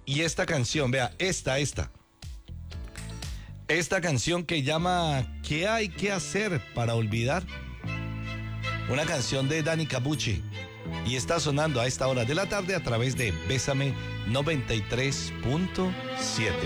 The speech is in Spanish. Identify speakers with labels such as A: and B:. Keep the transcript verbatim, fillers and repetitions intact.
A: Y esta canción, vea, esta, esta. Esta canción que llama ¿Qué hay que hacer para olvidar? Una canción de Dani Capucci. Y está sonando a esta hora de la tarde a través de Bésame noventa y tres punto siete.